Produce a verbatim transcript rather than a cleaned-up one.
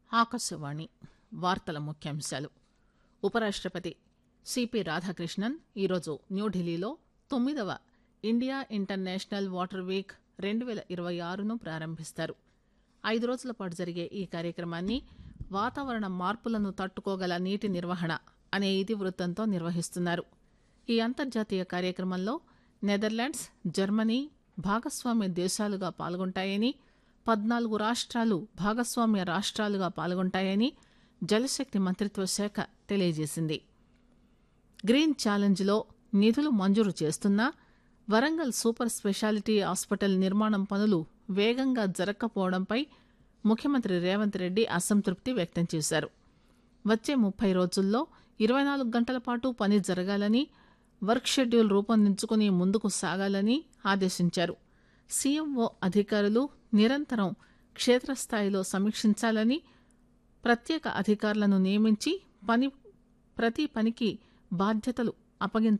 ఆకాశవాణి వార్తల ముఖ్యాంశాలు. ఉపరాష్టపతి సిపి రాధాకృష్ణన్ ఈరోజు న్యూఢిల్లీలో తొమ్మిదవ ఇండియా ఇంటర్నేషనల్ వాటర్ వీక్ రెండు పేల ఇరవై ఆరును ప్రారంభిస్తారు. ఐదు రోజుల పాటు జరిగే ఈ కార్యక్రమాన్ని వాతావరణ మార్పులను తట్టుకోగల నీటి నిర్వహణ అనే ఇతివృత్తంతో నిర్వహిస్తున్నారు. ఈ అంతర్జాతీయ కార్యక్రమంలో నెదర్లాండ్స్, జర్మనీ భాగస్వామ్య దేశాలుగా పాల్గొంటాయని, పద్నాలుగు రాష్ట్రాలు భాగస్వామ్య రాష్ట్రాలుగా పాల్గొంటాయని జలశక్తి మంత్రిత్వ శాఖ తెలియజేసింది. గ్రీన్ ఛాలెంజ్లో నిధులు మంజూరు చేస్తున్నా వరంగల్ సూపర్ స్పెషాలిటీ హాస్పిటల్ నిర్మాణం పనులు వేగంగా జరగకపోవడంపై ముఖ్యమంత్రి రేవంత్ రెడ్డి అసంతృప్తి వ్యక్తం చేశారు. వచ్చే ముప్పై రోజుల్లో ఇరవై నాలుగు గంటల పాటు పని జరగాలని, వర్క్ షెడ్యూల్ రూపొందించుకుని ముందుకు సాగాలని ఆదేశించారు. సీఎంఓ అధికారులు నిరంతరం క్షేత్రస్థాయిలో సమీక్షించాలని, ప్రత్యేక అధికారులను నియమించి పని ప్రతి పనికి బాధ్యతలు అప్పగించాలని